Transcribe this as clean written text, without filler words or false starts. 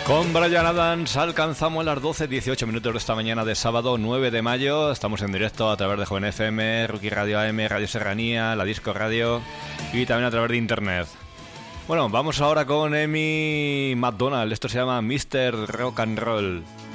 Con Bryan Adams alcanzamos las 12:18 minutos de esta mañana de sábado 9 de mayo. Estamos en directo a través de Joven FM, Rookie Radio AM, Radio Serranía, La Disco Radio y también a través de internet. Bueno, vamos ahora con Amy McDonald. Esto se llama Mr. Rock and Roll.